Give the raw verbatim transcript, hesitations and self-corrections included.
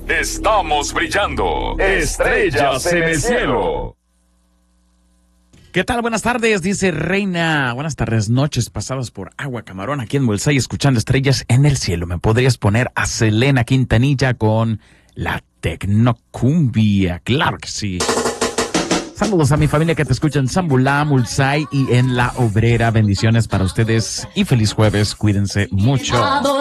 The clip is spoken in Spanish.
Estamos brillando. Estrellas en el cielo. ¿Qué tal? Buenas tardes, dice Reina. Buenas tardes, noches pasadas por agua camarón aquí en Bolsay, escuchando Estrellas en el cielo. ¿Me podrías poner a Selena Quintanilla con la Tecnocumbia? Claro que sí. Saludos a mi familia que te escucha en Zambulá, Mulsay y en La Obrera. Bendiciones para ustedes y feliz jueves. Cuídense mucho.